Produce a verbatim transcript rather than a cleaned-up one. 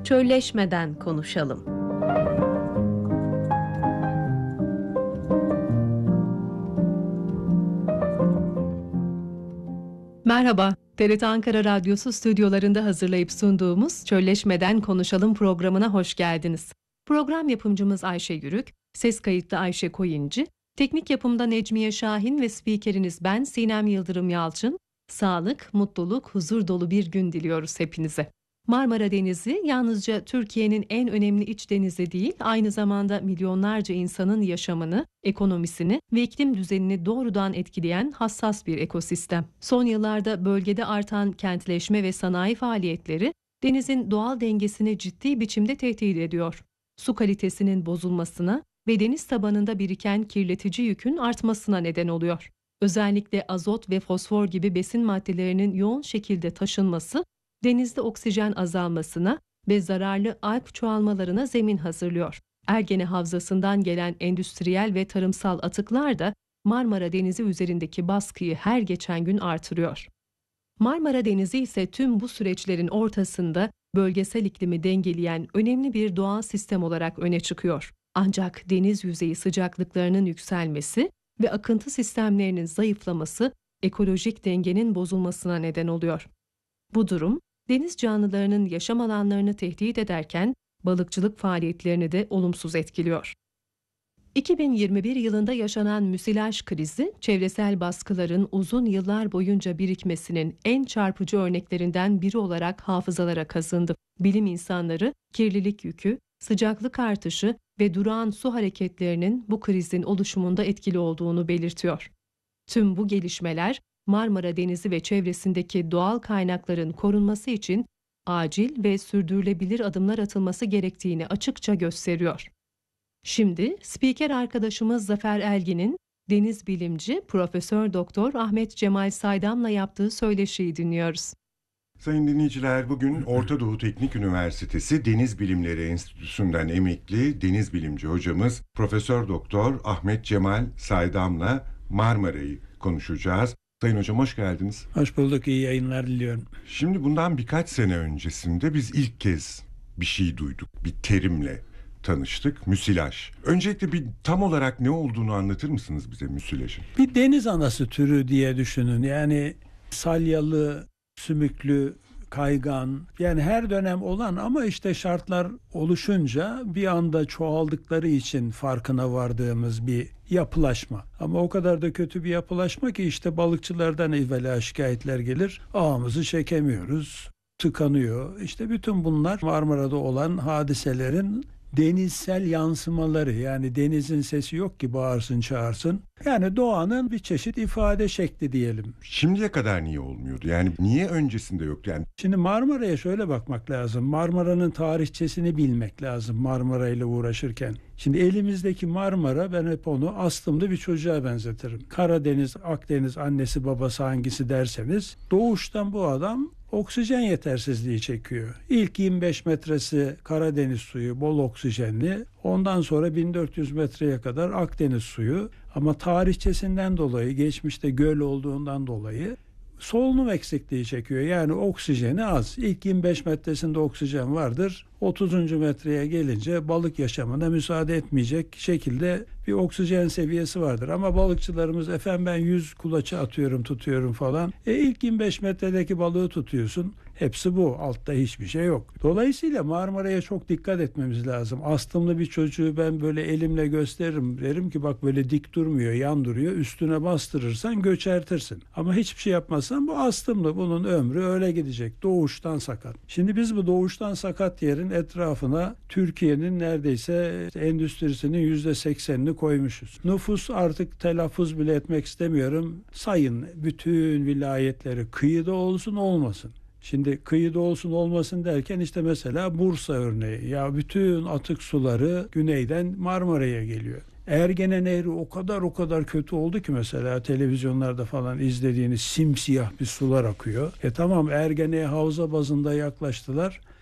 Çölleşmeden konuşalım. Merhaba, T R T Ankara Radyosu stüdyolarında hazırlayıp sunduğumuz Çölleşmeden Konuşalım programına hoş geldiniz. Program yapımcımız Ayşe Yürük, ses kayıtta Ayşe Koyuncu, teknik yapımda Necmiye Şahin ve spikeriniz ben Sinem Yıldırım Yalçın. Sağlık, mutluluk, huzur dolu bir gün diliyoruz hepinize. Marmara Denizi yalnızca Türkiye'nin en önemli iç denizi değil, aynı zamanda milyonlarca insanın yaşamını, ekonomisini ve iklim düzenini doğrudan etkileyen hassas bir ekosistem. Son yıllarda bölgede artan kentleşme ve sanayi faaliyetleri denizin doğal dengesini ciddi biçimde tehdit ediyor. Su kalitesinin bozulmasına ve deniz tabanında biriken kirletici yükün artmasına neden oluyor. Özellikle azot ve fosfor gibi besin maddelerinin yoğun şekilde taşınması, denizde oksijen azalmasına ve zararlı alg çoğalmalarına zemin hazırlıyor. Ergene Havzası'ndan gelen endüstriyel ve tarımsal atıklar da Marmara Denizi üzerindeki baskıyı her geçen gün artırıyor. Marmara Denizi ise tüm bu süreçlerin ortasında bölgesel iklimi dengeleyen önemli bir doğal sistem olarak öne çıkıyor. Ancak deniz yüzeyi sıcaklıklarının yükselmesi ve akıntı sistemlerinin zayıflaması ekolojik dengenin bozulmasına neden oluyor. Bu durum, deniz canlılarının yaşam alanlarını tehdit ederken balıkçılık faaliyetlerini de olumsuz etkiliyor. iki bin yirmi bir yılında yaşanan müsilaj krizi, çevresel baskıların uzun yıllar boyunca birikmesinin en çarpıcı örneklerinden biri olarak hafızalara kazındı. Bilim insanları, kirlilik yükü, sıcaklık artışı ve durağan su hareketlerinin bu krizin oluşumunda etkili olduğunu belirtiyor. Tüm bu gelişmeler, Marmara Denizi ve çevresindeki doğal kaynakların korunması için acil ve sürdürülebilir adımlar atılması gerektiğini açıkça gösteriyor. Şimdi spiker arkadaşımız Zafer Elgin'in deniz bilimci Profesör Doktor Ahmet Cemal Saydam'la yaptığı söyleşiyi dinliyoruz. Sayın dinleyiciler, bugün Orta Doğu Teknik Üniversitesi Deniz Bilimleri Enstitüsü'nden emekli deniz bilimci hocamız Profesör Doktor Ahmet Cemal Saydam'la Marmara'yı konuşacağız. Sayın hocam hoş geldiniz. Hoş bulduk, iyi yayınlar diliyorum. Şimdi bundan birkaç sene öncesinde biz ilk kez bir şey duyduk, bir terimle tanıştık, müsilaj. Öncelikle bir tam olarak ne olduğunu anlatır mısınız bize müsilajın? Bir deniz anası türü diye düşünün. Yani salyalı, sümüklü, kaygan, yani her dönem olan ama işte şartlar oluşunca bir anda çoğaldıkları için farkına vardığımız bir yapılaşma. Ama o kadar da kötü bir yapılaşma ki işte balıkçılardan evvela şikayetler gelir. Ağımızı çekemiyoruz, tıkanıyor. İşte bütün bunlar Marmara'da olan hadiselerin denizsel yansımaları, yani denizin sesi yok ki bağırsın çağırsın. Yani doğanın bir çeşit ifade şekli diyelim. Şimdiye kadar niye olmuyordu? Yani niye öncesinde yoktu? Yani... Şimdi Marmara'ya şöyle bakmak lazım. Marmara'nın tarihçesini bilmek lazım Marmara ile uğraşırken. Şimdi elimizdeki Marmara, ben hep onu aslımda bir çocuğa benzetirim. Karadeniz, Akdeniz annesi babası hangisi derseniz, doğuştan bu adam oksijen yetersizliği çekiyor. İlk yirmi beş metresi Karadeniz suyu, bol oksijenli. Ondan sonra bin dört yüz metreye kadar Akdeniz suyu. Ama tarihçesinden dolayı, geçmişte göl olduğundan dolayı solunum eksikliği çekiyor. Yani oksijeni az. İlk yirmi beş metresinde oksijen vardır. otuzuncu metreye gelince balık yaşamına müsaade etmeyecek şekilde bir oksijen seviyesi vardır. Ama balıkçılarımız, efendim ben yüz kulaça atıyorum, tutuyorum falan. E ilk yirmi beş metredeki balığı tutuyorsun. Hepsi bu. Altta hiçbir şey yok. Dolayısıyla Marmara'ya çok dikkat etmemiz lazım. Astımlı bir çocuğu ben böyle elimle gösteririm. Derim ki bak böyle dik durmuyor, yan duruyor. Üstüne bastırırsan göçertirsin. Ama hiçbir şey yapmazsan bu astımlı. Bunun ömrü öyle gidecek. Doğuştan sakat. Şimdi biz bu doğuştan sakat yerin etrafına Türkiye'nin neredeyse endüstrisinin yüzde seksenini koymuşuz. Nüfus artık telaffuz bile etmek istemiyorum. Sayın bütün vilayetleri, kıyıda olsun olmasın. Şimdi kıyıda olsun olmasın derken işte mesela Bursa örneği. Ya bütün atık suları güneyden Marmara'ya geliyor. Ergene Nehri o kadar o kadar kötü oldu ki mesela televizyonlarda falan izlediğiniz simsiyah bir sular akıyor. E tamam, Ergene'ye havza bazında yaklaştılar.